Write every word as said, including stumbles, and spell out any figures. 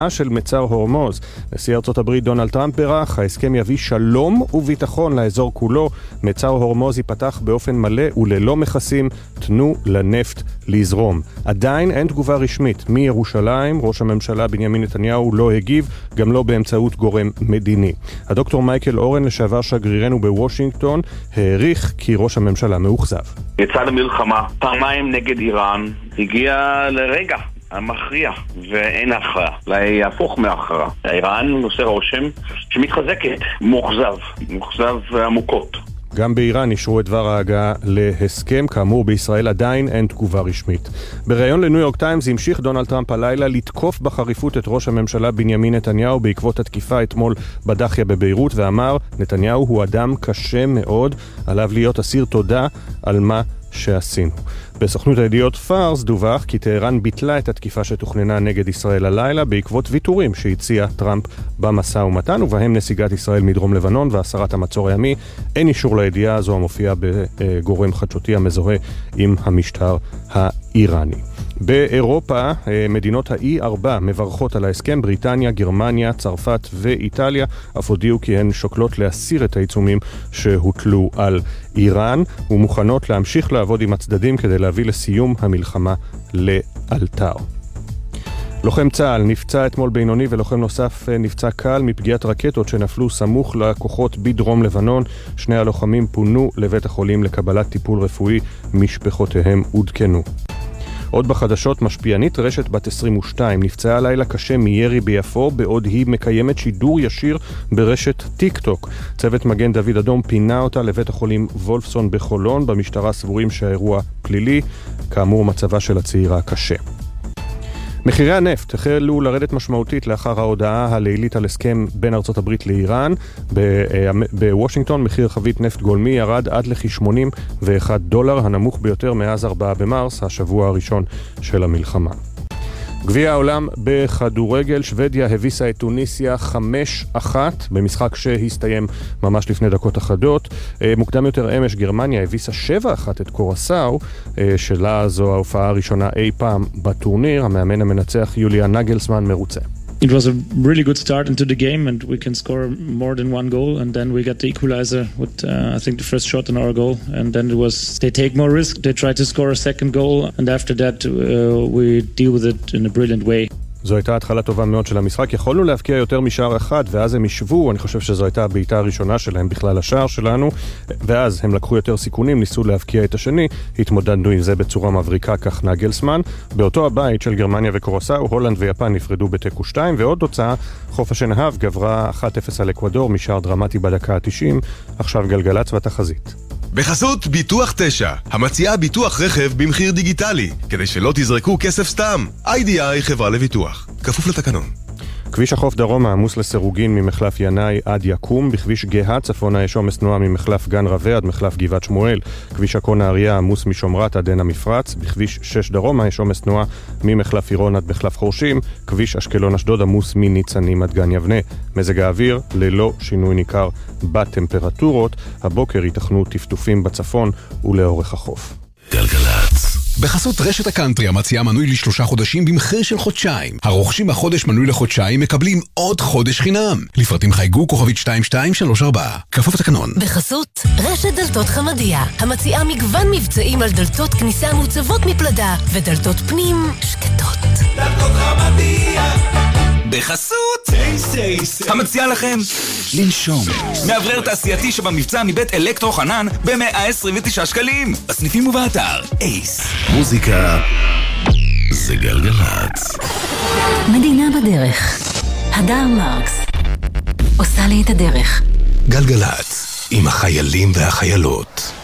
של מצר הורמוז. נשיא ארצות הברית דונלד טראמפ בירך, ההסכם יביא שלום וביטחון לאזור כולו. מצר הורמוז ייפתח באופן מלא וללא מכסים, תנו לנפט לזרום. עדיין אין תגובה רשמית מירושלים, ראש הממשלה בנימין נתניהו לא הגיב, גם לא באמצעות גורם מדיני. הדוקטור מייקל אורן, לשעבר שגרירנו בוושינגטון, העריך כי ראש הממשלה מאוכזב. יצא למלחמה פעמיים נגד איראן, הגיע לרגע המכריע, ואין הכרעה, להפוך מהכרעה. איראן עושה רושם שמתחזקת, מוחזב, מוחזב עמוקות. גם באיראן אישרו את דבר ההגעה להסכם, כאמור בישראל עדיין אין תגובה רשמית. בריאיון לניו יורק טיימס המשיך דונלד טראמפ הלילה לתקוף בחריפות את ראש הממשלה בנימין נתניהו בעקבות התקיפה אתמול בדחיה בביירות, ואמר, נתניהו הוא אדם קשה מאוד, עליו להיות אסיר תודה על מה שעשינו. בסוכנות הידיעות פארס דווח כי טהרן ביטלה את התקיפה שתוכננה נגד ישראל הלילה בעקבות ויתורים שהציע טראמפ במשא ומתן, ובהם נסיגת ישראל מדרום לבנון והסרת המצור הימי. אין אישור לידיעה הזו המופיעה בגורם חדשותי המזוהה עם המשטר האיראני. באירופה, מדינות ה-אי ארבע מברכות על ההסכם. בריטניה, גרמניה, צרפת ואיטליה אף הודיעו כי הן שוקלות להסיר את העיצומים שהוטלו על איראן ומוכנות להמשיך לעבוד עם הצדדים כדי להביא לסיום המלחמה לאלתר. לוחם צה"ל נפצע אתמול בינוני ולוחם נוסף נפצע קל מפגיעת רקטות שנפלו סמוך לכוחות בדרום לבנון. שני הלוחמים פונו לבית החולים לקבלת טיפול רפואי, משפחותיהם עודכנו. עוד בחדשות, משפיענית רשת בת עשרים ושתיים נפצעה לילה קשה מירי ביפו בעוד היא מקיימת שידור ישיר ברשת טיק טוק. צוות מגן דוד אדום פינה אותה לבית החולים וולפסון בחולון. במשטרה סבורים שהאירוע פלילי. כאמור, מצבה של הצעירה קשה. מחירי הנפט החלו לרדת משמעותית לאחר ההודעה הלילית על הסכם בין ארצות הברית לאיראן. בוושינגטון מחיר חבית נפט גולמי ירד עד לכ-שמונים ואחד דולר, הנמוך ביותר מאז ארבעה במרס, השבוע הראשון של המלחמה. גביע העולם בכדורגל, שוודיה הביסה את טוניסיה חמש אחת במשחק שהסתיים ממש לפני דקות אחדות. מוקדם יותר אמש גרמניה הביסה שבע אחת את קורסאו, שלה זו ההופעה הראשונה אי פעם בטורניר. המאמן המנצח יוליאן נגלסמן מרוצה. It was a really good start into the game and we can score more than one goal, and then we got the equalizer with uh, I think the first shot on our goal, and then it was they take more risk, they try to score a second goal, and after that uh, we deal with it in a brilliant way. זו הייתה התחלה טובה מאוד של המשחק. יכולנו להבקיע יותר משער אחד, ואז הם ישבו. אני חושב שזו הייתה הבעיטה הראשונה שלהם בכלל השער שלנו, ואז הם לקחו יותר סיכונים, ניסו להבקיע את השני. התמודדנו עם זה בצורה מבריקה, כך נגלסמן. באותו הבית של גרמניה וקורסאו, הולנד ויפן נפרדו בתיקו שתיים, ועוד תוצאה, חוף השנהב גברה אחת אפס על אקוודור משער דרמטי בדקה ה-תשעים. עכשיו גלגלצ והתחזית. בחסות ביטוח תשע, המציעה ביטוח רכב במחיר דיגיטלי, כדי שלא תזרקו כסף סתם. איי די איי חברה לביטוח, כפוף לתקנון. כביש החוף דרומה עמוס לסירוגין ממחלף ינאי עד יקום. בכביש גאה צפונה יש עומס תנועה ממחלף גן רווה עד מחלף גבעת שמואל. כביש עכו נהריה עמוס משומרת עד עין המפרץ. בכביש שש דרומה יש עומס תנועה ממחלף עירון עד מחלף חורשים. כביש אשקלון אשדוד עמוס מניצנים עד גן יבנה. מזג האוויר ללא שינוי ניכר בטמפרטורות. הבוקר ייתכנו טפטופים בצפון ולאורך החוף. גלגלצ. בחסות רשת הקאנטרי המציעה מנוי לשלושה חודשים במחיר של חודשיים. הרוכשים החודש מנוי לחודשיים מקבלים עוד חודש חינם. לפרטים חייגו כוכבית שתיים שתיים שלוש ארבע. כפוף לתקנון. בחסות רשת דלתות חמדיה המציעה מגוון מבצעים על דלתות כניסה מוצבות מפלדה ודלתות פנים שקטות. דלתות חמדיה. בחסות המציע לכם לנשום מאוורר תעשייתי שבמבצע מבית אלקטרו חנן ב-מאה עשרים ותשעה שקלים בסניפים ובאתר אייס. מוזיקה זה גלגלצ. מדינה בדרך, הדר מרקס עושה לי את הדרך. גלגלצ עם החיילים והחיילות.